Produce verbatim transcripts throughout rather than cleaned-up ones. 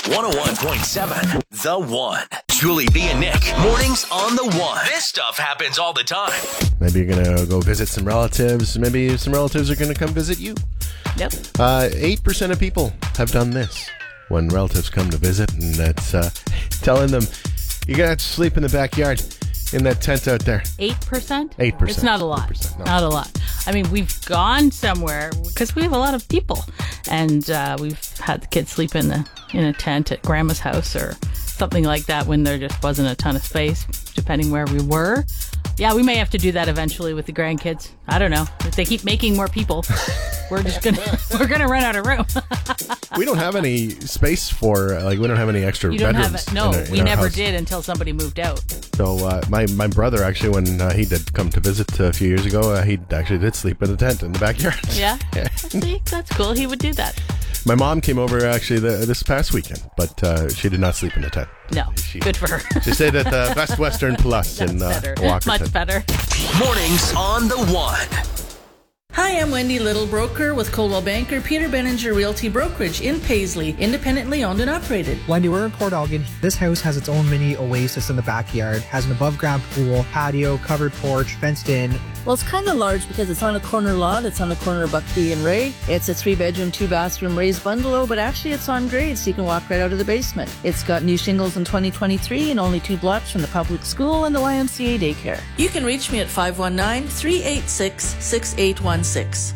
one oh one point seven The One. Julie B and Nick. Mornings on The One. This stuff happens all the time. Maybe you're going to go visit some relatives. Maybe some relatives are going to come visit you. Yep. Uh, eight percent of people have done this when relatives come to visit, and that's uh, telling them you're going to have to sleep in the backyard in that tent out there. eight percent? eight percent. It's not a lot. No. Not a lot. I mean, we've gone somewhere because we have a lot of people, and uh, we've had the kids sleep in the in a tent at grandma's house or something like that when there just wasn't a ton of space, depending where we were. Yeah, we may have to do that eventually with the grandkids. I don't know. If they keep making more people, we're just gonna we're gonna run out of room. We don't have any space for like we don't have any extra You don't bedrooms. have it. No, in our, in we our never house. did until somebody moved out. So uh, my my brother actually, when uh, he did come to visit a few years ago, uh, he actually did sleep in a tent in the backyard. Yeah. Yeah. See, that's cool. He would do that. My mom came over actually the, this past weekend, but uh, she did not sleep in the tent. No, She- good for her. She stayed at the Best Western Plus in uh, Better. Walkerton. Much better. Mornings on The One. Hi, I'm Wendy Little, broker with Coldwell Banker, Peter Benninger Realty Brokerage in Paisley, independently owned and operated. Wendy, we're in Port Elgin. This house has its own mini oasis in the backyard, has an above-ground pool, patio, covered porch, fenced in. Well, it's kind of large because it's on a corner lot. It's on the corner of Buckby and Ray. It's a three-bedroom, two-bathroom raised bungalow, but actually it's on grade, so you can walk right out of the basement. It's got new shingles in twenty twenty-three and only two blocks from the public school and the Y M C A daycare. You can reach me at five one nine, three eight six, six eight one six.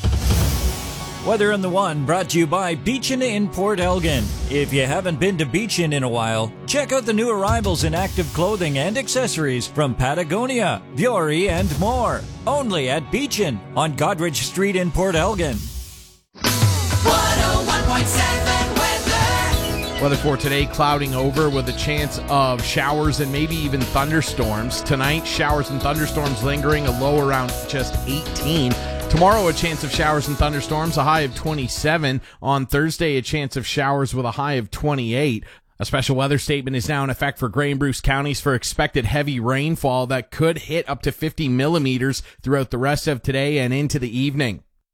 Weather on The One brought to you by Beachin in Port Elgin. If you haven't been to Beachin in a while, check out the new arrivals in active clothing and accessories from Patagonia, Vuori, and more. Only at Beachin on Godrich Street in Port Elgin. one oh one point seven weather. Weather for today, clouding over with a chance of showers and maybe even thunderstorms. Tonight, showers and thunderstorms lingering, a low around just eighteen. Tomorrow, a chance of showers and thunderstorms, a high of twenty-seven. On Thursday, a chance of showers with a high of twenty-eight. A special weather statement is now in effect for Grey and Bruce counties for expected heavy rainfall that could hit up to fifty millimeters throughout the rest of today and into the evening.